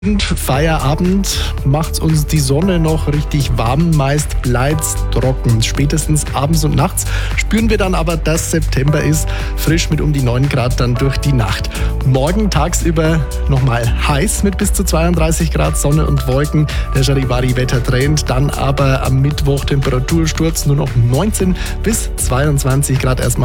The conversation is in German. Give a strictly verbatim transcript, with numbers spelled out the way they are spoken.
Feierabend macht uns die Sonne noch richtig warm, meist bleibt's trocken. Spätestens abends und nachts spüren wir dann aber, dass September ist, frisch mit um die neun Grad dann durch die Nacht. Morgen tagsüber nochmal heiß mit bis zu zweiunddreißig Grad, Sonne und Wolken. Der Charivari-Wettertrend, dann aber am Mittwoch Temperatursturz nur noch neunzehn bis zweiundzwanzig Grad erstmal.